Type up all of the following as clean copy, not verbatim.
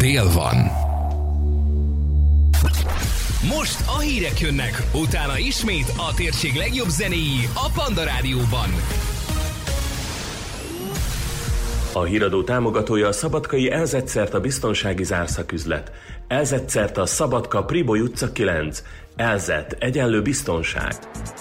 dél van. Most a hírek jönnek, utána ismét a térség legjobb zenéi a Panda Rádióban. A híradó támogatója a szabadkai Elzetszerta biztonsági zárszaküzlet. Elzetszerta Szabadka Priboly utca 9. Elzet egyenlő biztonság.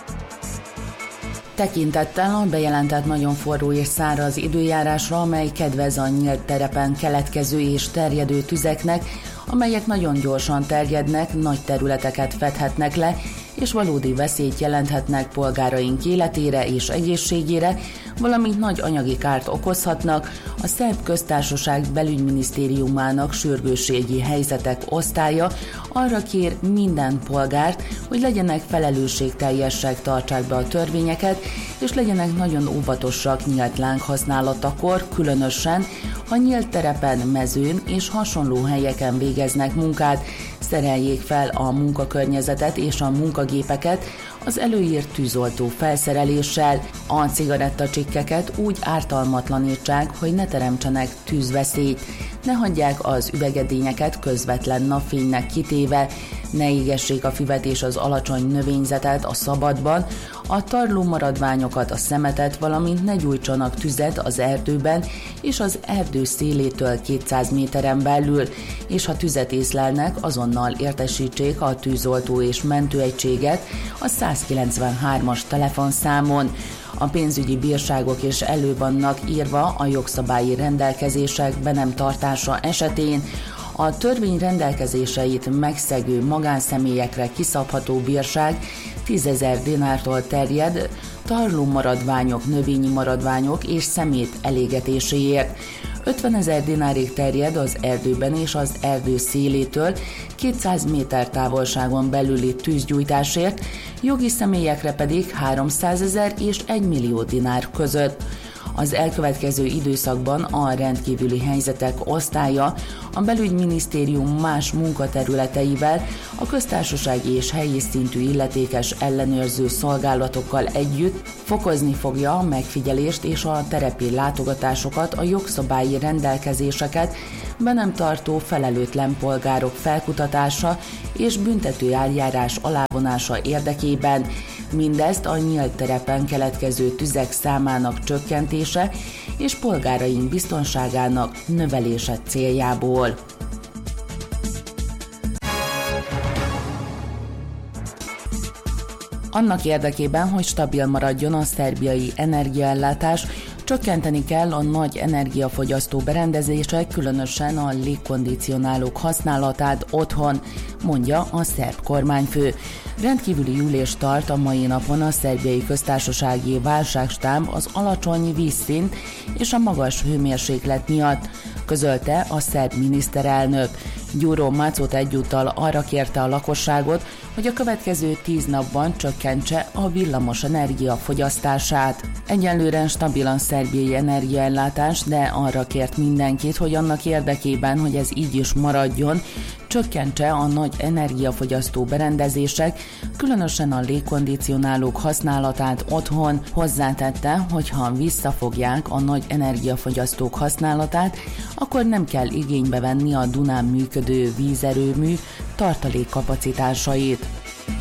Tekintettel a bejelentett nagyon forró és száraz időjárásra, amely kedvez a nyílt terepen keletkező és terjedő tüzeknek, amelyek nagyon gyorsan terjednek, nagy területeket fedhetnek le, és valódi veszélyt jelenthetnek polgáraink életére és egészségére, valamint nagy anyagi kárt okozhatnak, a Szerb Köztársaság Belügyminisztériumának sürgősségi helyzetek osztálya arra kér minden polgárt, hogy legyenek felelősségteljesek, tartsák be a törvényeket, és legyenek nagyon óvatosak nyílt láng használatakor, különösen, ha nyílt terepen, mezőn és hasonló helyeken végeznek munkát, szereljék fel a munkakörnyezetet és a munkagépeket az előírt tűzoltó felszereléssel, a cigarettacsikkeket úgy ártalmatlanítsák, hogy ne teremtsenek tűzveszélyt, ne hagyják az üvegedényeket közvetlen napfénynek kitéve, ne égessék a füvet és az alacsony növényzetet a szabadban, a tarló maradványokat, a szemetet, valamint ne gyújtsanak tüzet az erdőben és az erdő szélétől 200 méteren belül, és ha tüzet észlelnek, azonnal értesítsék a tűzoltó és mentőegységet a 193-as telefonszámon. A pénzügyi bírságok is elő vannak írva a jogszabályi rendelkezések be nem tartása esetén. A törvény rendelkezéseit megszegő magánszemélyekre kiszabható bírság 10 000 dinártól terjed tarló maradványok, növényi maradványok és szemét elégetéséért. 50 000 dinárig terjed az erdőben és az erdő szélétől 200 méter távolságon belüli tűzgyújtásért, jogi személyekre pedig 300 000 és 1 millió dinár között. Az elkövetkező időszakban a rendkívüli helyzetek osztálya a belügyminisztérium más munkaterületeivel, a köztársasági és helyi szintű illetékes ellenőrző szolgálatokkal együtt fokozni fogja a megfigyelést és a terepi látogatásokat, a jogszabályi rendelkezéseket, be nem tartó felelőtlen polgárok felkutatása és büntető eljárás alávonása érdekében. Mindezt a nyílt terepen keletkező tüzek számának csökkentése és polgáraink biztonságának növelése céljából. Annak érdekében, hogy stabil maradjon a szerbiai energiaellátás, csökkenteni kell a nagy energiafogyasztó berendezések, különösen a légkondicionálók használatát otthon, mondja a szerb kormányfő. Rendkívüli ülést tart a mai napon a Szerbiai Köztársasági Válságstáb az alacsony vízszint és a magas hőmérséklet miatt, közölte a szerb miniszterelnök. Gyuro Mácot egyúttal arra kérte a lakosságot, hogy a következő 10 napban csökkentse a villamos energia fogyasztását. Egyelőre stabilan szerbiai energiaellátás, de arra kért mindenkit, hogy annak érdekében, hogy ez így is maradjon, csökkentse a nagy energiafogyasztó berendezések, különösen a légkondicionálók használatát otthon. Hozzátette, hogy ha visszafogják a nagy energiafogyasztók használatát, akkor nem kell igénybe venni a Dunán működő vízerőmű tartalékkapacitásait.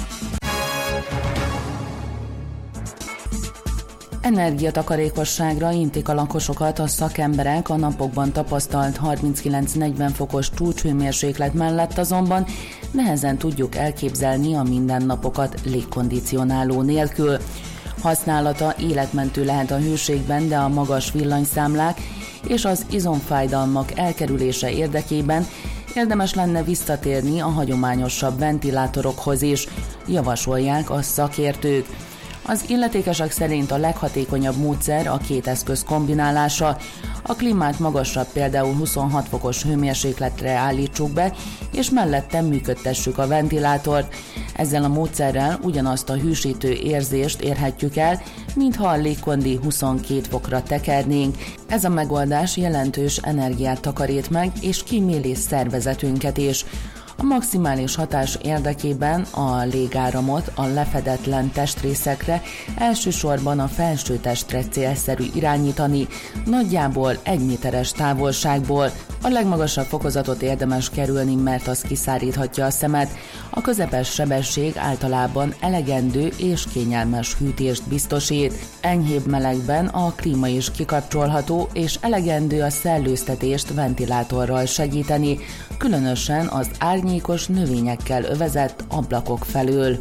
Energiatakarékosságra intik a lakosokat a szakemberek, a napokban tapasztalt 39-40 fokos csúcshőmérséklet mellett azonban nehezen tudjuk elképzelni a mindennapokat légkondicionáló nélkül. Használata életmentő lehet a hőségben, de a magas villanyszámlák és az izomfájdalmak elkerülése érdekében érdemes lenne visszatérni a hagyományosabb ventilátorokhoz is, javasolják a szakértők. Az illetékesek szerint a leghatékonyabb módszer a két eszköz kombinálása. A klímát magasabb, például 26 fokos hőmérsékletre állítsuk be, és mellette működtessük a ventilátort. Ezzel a módszerrel ugyanazt a hűsítő érzést érhetjük el, mintha a légkondi 22 fokra tekernénk. Ez a megoldás jelentős energiát takarít meg, és kíméli szervezetünket is. A maximális hatás érdekében a légáramot a lefedetlen testrészekre, elsősorban a felső testre célszerű irányítani, nagyjából 1 méteres távolságból. A legmagasabb fokozatot érdemes kerülni, mert az kiszáríthatja a szemet. A közepes sebesség általában elegendő és kényelmes hűtést biztosít. Enyhébb melegben a klíma is kikapcsolható, és elegendő a szellőztetést ventilátorral segíteni, különösen az árnyékos növényekkel övezett ablakok felől.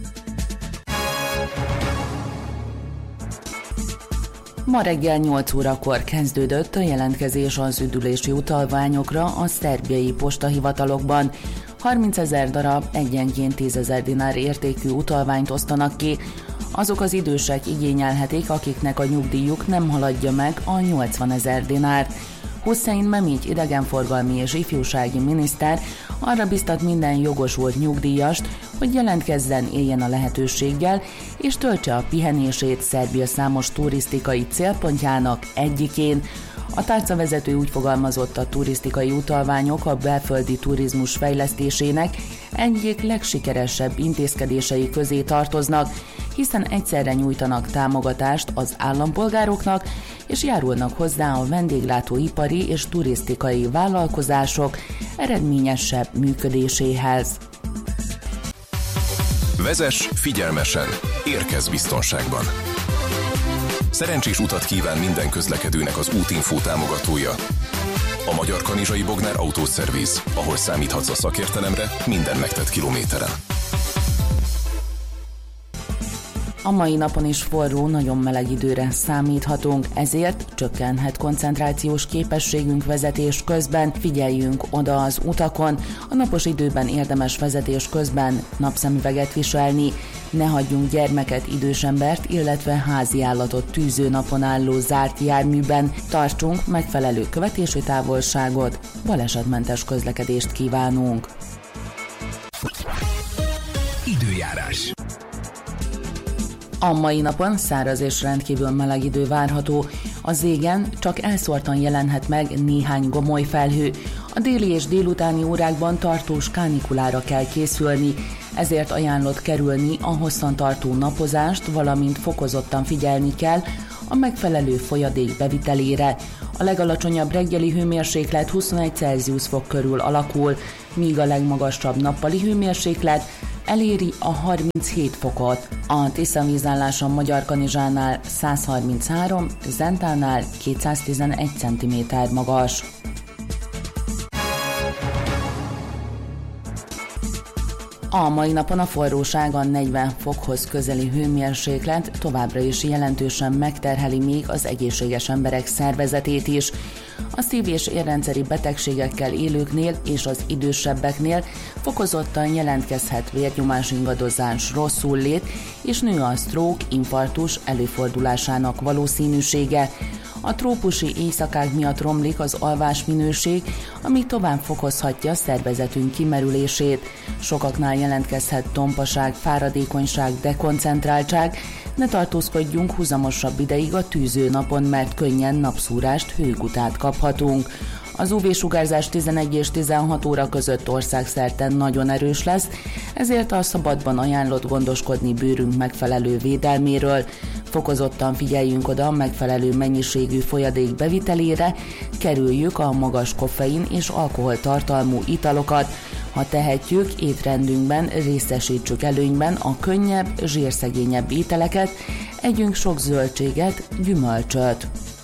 Ma reggel 8 órakor kezdődött a jelentkezés az üdülési utalványokra a szerbiai postahivatalokban. 30 000 darab egyenként 10 000 dinár értékű utalványt osztanak ki. Azok az idősek igényelhetik, akiknek a nyugdíjuk nem haladja meg a 80 000 dinárt. Hussein Memić idegenforgalmi és ifjúsági miniszter arra biztat minden jogosult nyugdíjast, hogy jelentkezzen, éljen a lehetőséggel, és töltse a pihenését Szerbia számos turisztikai célpontjának egyikén. A tárcavezető úgy fogalmazott, a turisztikai utalványok a belföldi turizmus fejlesztésének egyik legsikeresebb intézkedései közé tartoznak, hiszen egyszerre nyújtanak támogatást az állampolgároknak, és járulnak hozzá a vendéglátóipari és turisztikai vállalkozások eredményesebb működéséhez. Vezess figyelmesen, érkezz biztonságban. Szerencsés utat kíván minden közlekedőnek az Útinfo támogatója. A Magyar Kanizsai Bognár Autószerviz, ahol számíthatsz a szakértelemre minden megtett kilométeren. A mai napon is forró, nagyon meleg időre számíthatunk, ezért csökkenhet koncentrációs képességünk vezetés közben, figyeljünk oda az utakon, a napos időben érdemes vezetés közben napszemüveget viselni, ne hagyjunk gyermeket, idősembert, illetve háziállatot tűzőnapon álló zárt járműben, tartsunk megfelelő követési távolságot, balesetmentes közlekedést kívánunk. Időjárás. A mai napon száraz és rendkívül meleg idő várható. Az égen csak elszórtan jelenhet meg néhány gomoly felhő. A déli és délutáni órákban tartós kánikulára kell készülni, ezért ajánlott kerülni a hosszantartó napozást, valamint fokozottan figyelni kell a megfelelő folyadék bevitelére. A legalacsonyabb reggeli hőmérséklet 21 Celsius fok körül alakul, míg a legmagasabb nappali hőmérséklet eléri a 37 fokot. A Tiszavízállás a Magyarkanizsánál 133, Zentánál 211 cm magas. A mai napon a forróság a 40 fokhoz közeli hőmérséklet továbbra is jelentősen megterheli még az egészséges emberek szervezetét is. A szív- és érrendszeri betegségekkel élőknél és az idősebbeknél fokozottan jelentkezhet vérnyomás ingadozás, rosszullét, és nő a stroke, infarktus előfordulásának valószínűsége. A trópusi éjszakák miatt romlik az alvásminőség, ami tovább fokozhatja szervezetünk kimerülését. Sokaknál jelentkezhet tompaság, fáradékonyság, dekoncentráltság. Ne tartózkodjunk húzamosabb ideig a tűzőnapon, mert könnyen napszúrást, hőgutát kaphatunk. Az UV-sugárzás 11 és 16 óra között országszerte nagyon erős lesz, ezért a szabadban ajánlott gondoskodni bőrünk megfelelő védelméről. Fokozottan figyeljünk oda a megfelelő mennyiségű folyadék bevitelére, kerüljük a magas koffein és alkoholtartalmú italokat. Ha tehetjük, étrendünkben részesítsük előnyben a könnyebb, zsírszegényebb ételeket, együnk sok zöldséget, gyümölcsöt.